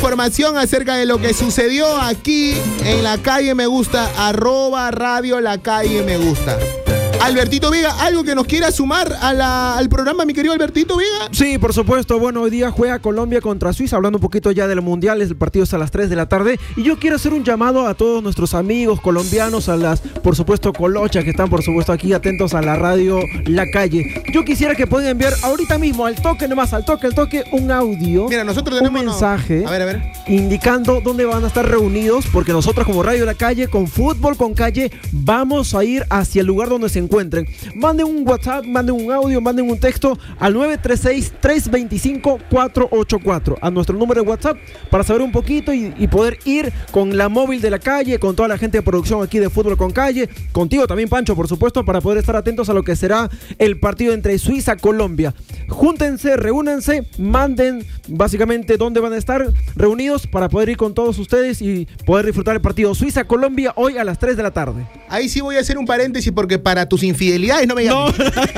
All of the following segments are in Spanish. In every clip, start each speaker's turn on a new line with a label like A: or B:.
A: información acerca de lo que sucedió aquí en La Calle Me Gusta, @Radio La Calle Me Gusta. Albertito Vega, ¿algo que nos quiera sumar al programa, mi querido Albertito Vega?
B: Sí, por supuesto. Bueno, hoy día juega Colombia contra Suiza, hablando un poquito ya del Mundial, el partido es a las 3 de la tarde. Y yo quiero hacer un llamado a todos nuestros amigos colombianos, a las, por supuesto, colochas que están, por supuesto, aquí atentos a la radio La Calle. Yo quisiera que puedan enviar ahorita mismo, al toque nomás, al toque, un audio.
A: Mira, nosotros tenemos
B: un mensaje
A: a ver.
B: Indicando dónde van a estar reunidos, porque nosotros como Radio La Calle, con Fútbol con Calle, vamos a ir hacia el lugar donde se encuentren. Manden un WhatsApp, manden un audio, manden un texto al 936-325-484 a nuestro número de WhatsApp para saber un poquito y poder ir con la móvil de La Calle, con toda la gente de producción aquí de Fútbol con Calle, contigo también, Pancho, por supuesto, para poder estar atentos a lo que será el partido entre Suiza y Colombia. Júntense, reúnanse, manden básicamente dónde van a estar reunidos para poder ir con todos ustedes y poder disfrutar el partido Suiza-Colombia hoy a las 3 de la tarde.
A: Ahí sí voy a hacer un paréntesis porque para tus infidelidades no me llames.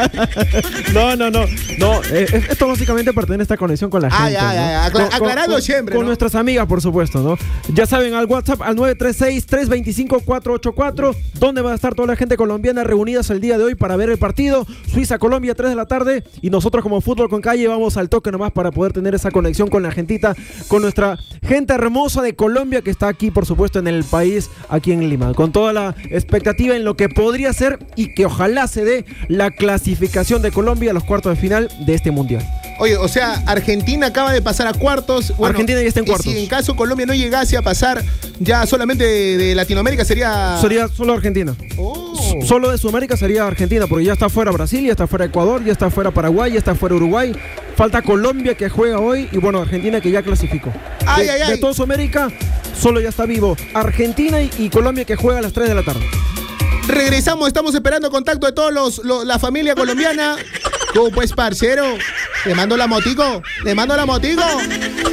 B: No, esto básicamente para tener esta conexión con la gente.
A: Aclarando siempre,
B: con nuestras amigas, por supuesto, ¿no? Ya saben, al WhatsApp, al 936-325-484, donde va a estar toda la gente colombiana reunidas el día de hoy para ver el partido Suiza-Colombia, 3 de la tarde, y nosotros como Fútbol con Calle vamos al toque nomás para poder tener esa conexión con la gentita, con nuestra gente hermosa de Colombia que está aquí, por supuesto, en el país, aquí en Lima, con toda la expectativa en lo que podría ser y que ojalá se dé la clasificación de Colombia a los cuartos de final de este mundial.
A: Oye, o sea, Argentina acaba de pasar a cuartos. Bueno,
B: Argentina ya está en cuartos.
A: Si en caso Colombia no llegase a pasar ya solamente de Latinoamérica sería
B: solo Argentina. Solo de Sudamérica sería Argentina, porque ya está fuera Brasil, ya está fuera Ecuador, ya está fuera Paraguay, ya está fuera Uruguay. Falta Colombia que juega hoy y bueno, Argentina que ya clasificó. De toda Sudamérica solo ya está vivo Argentina y Colombia que juega a las 3 de la tarde.
A: Regresamos, estamos esperando contacto de todos la familia colombiana. ¿Cómo pues, parcero? ¿Le mando la motico?